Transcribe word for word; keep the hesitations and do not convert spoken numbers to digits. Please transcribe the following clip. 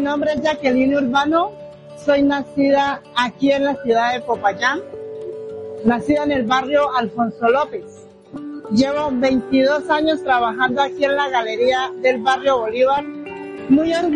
nombre es Jacqueline Urbano, soy nacida aquí en la ciudad de Popayán, nacida en el barrio Alfonso López. Llevo veintidós años trabajando aquí en la galería del barrio Bolívar, muy orgullosa